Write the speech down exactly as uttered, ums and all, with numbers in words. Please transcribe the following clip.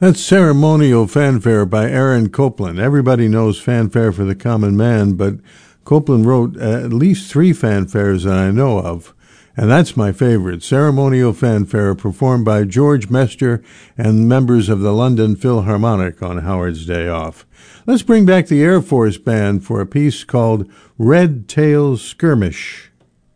That's Ceremonial Fanfare by Aaron Copland. Everybody knows Fanfare for the Common Man, but Copland wrote at least three fanfares that I know of, and that's my favorite, Ceremonial Fanfare, performed by George Mester and members of the London Philharmonic on Howard's Day Off. Let's bring back the Air Force Band for a piece called Red Tail Skirmish.